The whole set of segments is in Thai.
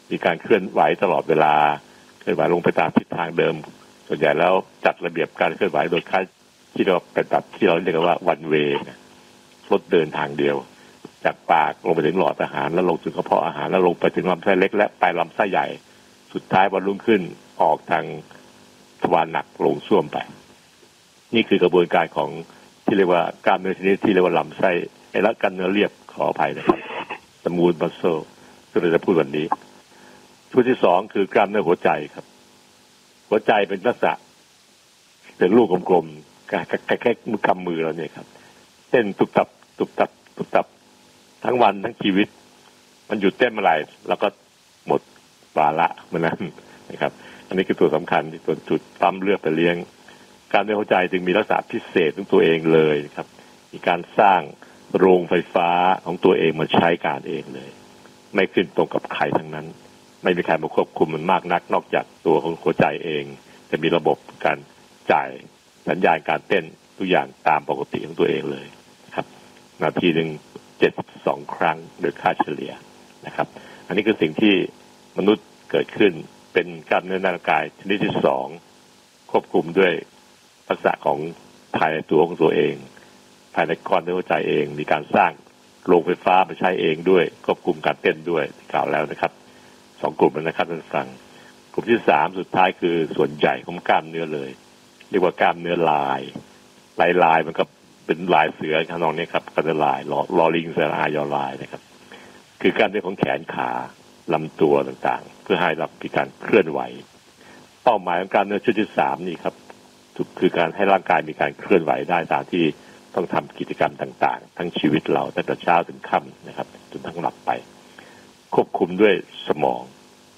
มีการเคลื่อนไหวตลอดเวลาเคลื่อนไหวลงไปตามทิศทางเดิมส่วนใหญ่แล้วจัดระเบียบการเคลื่อนไหวโดยการที่เราเป็นแบบที่เราเรียกว่าวันเวย์รถเดินทางเดียวจากปากลงไปถึงหลอดอาหารแล้วลงถึงกระเพาะอาหารแล้วลงไปถึงลำไส้เล็กและไปลำไส้ใหญ่สุดท้ายวันรุ่งขึ้นออกทางทวารหนักลงส้วมไปนี่คือกระบวนการของที่เรียกว่ากล้ามเนื้อชนิดที่เรียกว่าลำไส้และกล้ามเนื้อเรียบขออภัยนะครับสมูทมัสเซิลที่เราจะพูดวันนี้ชุดที่สองคือกล้ามเนื้อหัวใจครับหัวใจเป็นลักษณะเป็นลูกกลมๆแค่กำมือเราเนี่ยครับเต้นตุบตับตุบตับตุบตับทั้งวันทั้งชีวิตมันหยุดเต้นเมื่อไหร่แล้วก็หมดวาระเมื่อนั้นนะครับอันนี้คือตัวสำคัญที่ตัวจุดปั๊มเลือดไปเลี้ยงการเดินหัวใจจึงมีลักษณะพิเศษของตัวเองเลยครับมีการสร้างโรงไฟฟ้าของตัวเองมาใช้การเองเลยไม่ขึ้นตรงกับใครทั้งนั้นไม่มีใครมาควบคุมมันมากนักนอกจากตัวของหัวใจเองจะมีระบบการจ่ายสัญญาณการเต้นทุกอย่างตามปกติของตัวเองเลยครับนาทีหนึ่ง72 ครั้งโดยค่าเฉลี่ยนะครับอันนี้คือสิ่งที่มนุษย์เกิดขึ้นเป็นกล้ามเนื้อร่างกายชนิดที่สองควบคุมด้วยลักษณะของภายในตัวของตัวเองภายในก้อนเนื้อหัวใจเองมีการสร้างโรงไฟฟ้ามาใช้เองด้วยควบคุมการเต้นด้วยกล่าวแล้วนะครับสองกลุ่มนะครับท่านฟังกลุ่มที่สามสุดท้ายคือส่วนใหญ่ของกล้ามเนื้อเลยเรียกว่ากล้ามเนื้อลายมันก็เป็นลายเสือทำนองนี้ครับกล้ามเนื้อลายลอลิงเสืออายอลายนะครับคือกล้ามเนื้อของแขนขาลำตัวต่างๆเพื่อให้เรามีการเคลื่อนไหวเป้าหมายของกล้ามเนื้อชุดที่สามนี่ครับคือการให้ร่างกายมีการเคลื่อนไหวได้ตามที่ต้องทำกิจกรรมต่างๆทั้งชีวิตเราตั้งแต่เช้าถึงค่ำนะครับจนทั้งหลับไปควบคุมด้วยสมอง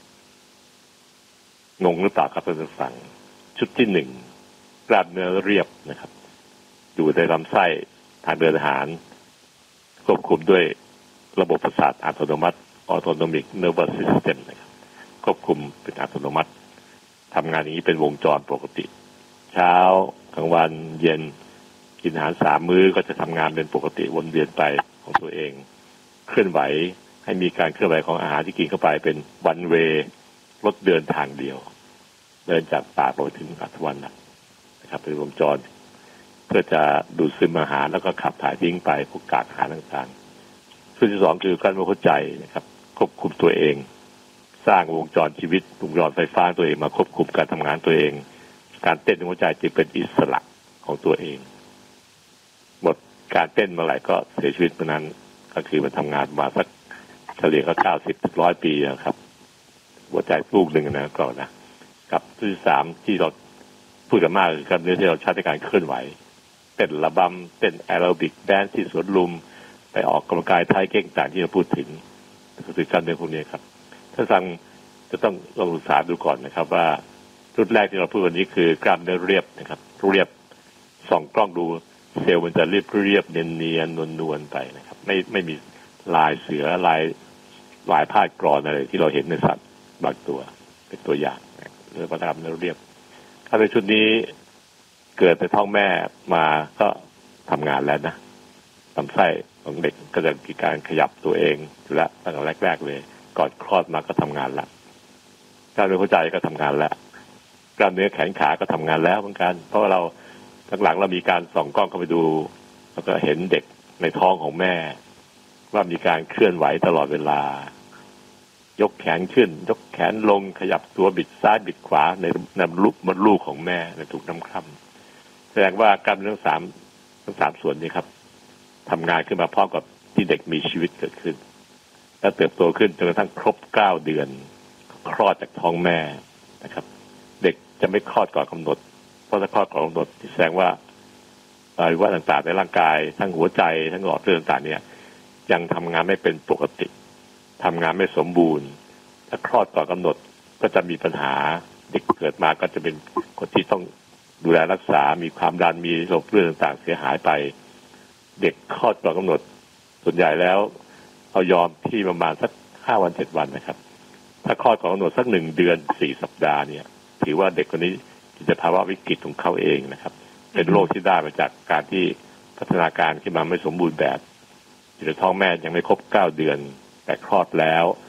งงหรือเปล่าครับท่านผู้ฟังชุดที่หนึ่งกล้ามเนื้อเรียบนะครับอยู่ในลำไส้ทางเดินอาหารควบคุมด้วยระบบประสาทอัตโนมัติ autonomic nervous system นะครับควบคุมเป็นอัตโนมัติทำงานอย่างนี้เป็นวงจรปกติเช้ากลางวันเย็นกินอาหาร3 มื้อก็จะทำงานเป็นปกติวนเวียนไปของตัวเองเคลื่อนไหวให้มีการเคลื่อนไหวของอาหารที่กินเข้าไปเป็นวันเวย์รถเดินทางเดียวเดินจากปากไปถึงอัฐวันนะครับเป็นวงจรเพื่อจะดูดซึมอาหารแล้วก็ขับถ่ายทิ้งไปพวกกากอาหารต่างๆส่วนที่สองคือกล้ามเนื้อหัวใจนะครับควบคุมตัวเองสร้างวงจรชีวิตวงจรไฟฟ้าตัวเองมาควบคุมการทำงานตัวเองการเต้นของหัวใจจึงเป็นอิสระของตัวเองหมดการเต้นเมื่อไหร่ก็เสียชีวิตเมื่อนั้นก็คือมันทำงานมาสักเฉลี่ยก็90-100 ปีนะครับหัวใจลูกหนึ่งนะก่อนนะกับที่สามที่เราพูดกันมากคือกล้ามเนื้อที่เราใช้ในการเคลื่อนไหวเต้นระบำเต้นแอโรบิกแดนซ์ที่สวนลุมไปออกกำลังกายท้ายเก่งต่างที่เราพูดถึงก็คือกล้ามเนื้อพวกนี้ครับท่านฟังจะต้องลองศึกษาดูก่อนนะครับว่าชุดแรกที่เราพูดวันนี้คือกล้ามเนื้อเรียบนะครับเรียบส่องกล้องดูเซลล์มันจะเรียบเนียนนวลไปนะครับไม่มีลายเสือลายพาดกรอนอะไรที่เราเห็นในสัตว์บางตัวเป็นตัวอย่างเรื่องกล้ามเนื้อเรียบถ้าในชุดนี้เกิดในท้องแม่มาก็ทำงานแล้วนะลำไส้ของเด็กก็จะมีการขยับตัวเองอยู่แล้วตั้งแต่แรกๆเลยก่อนคลอดมาก็ทำงานแล้วกล้ามเนื้อหัวใจก็ทำงานแล้วกล้ามเนื้อแขนขาก็ทำงานแล้วเหมือนกันเพราะว่าเราหลังๆเรามีการส่องกล้องเข้าไปดูแล้วก็เห็นเด็กในท้องของแม่ว่ามีการเคลื่อนไหวตลอดเวลายกแขนขึ้นยกแขนลงขยับตัวบิดซ้ายบิดขวาในมดลูกของแม่ในถุงน้ำคร่ำแสดงว่ากล้ามเนื้อทั้งสามส่วนนี้ครับทำงานขึ้นมาพร้อมกับที่เด็กมีชีวิตเกิดขึ้นและเติบโตขึ้นจนกระทั่งครบ9 เดือนคลอดจากท้องแม่นะครับเด็กจะไม่คลอดก่อนกำหนดเพราะถ้าคลอดก่อนกำหนดแสดงว่าอวัยวะต่างๆในร่างกายทั้งหัวใจทั้งหลอดเลือดต่างๆเนี่ยยังทำงานไม่เป็นปกติทำงานไม่สมบูรณ์ถ้าคลอดก่อนกำหนดก็จะมีปัญหาเด็กเกิดมาก็จะเป็นคนที่ต้องดูแลรักษามีความดันมีโรคเลือดต่างๆเสียหายไปเด็กคลอดก่อนกำหนดส่วนใหญ่แล้วเอายอมที่ประมาณสัก5 วัน 7 วันนะครับถ้าคลอดก่อนกำหนดสัก1 เดือน 4 สัปดาห์เนี่ยถือว่าเด็กคนนี้จะภาวะวิกฤตของเขาเองนะครับเป็นโรคที่ได้มาจากการที่พัฒนาการขึ้นมาไม่สมบูรณ์แบบอยู่ในท้องแม่ยังไม่ครบ9 เดือนแต่คลอดแล้ว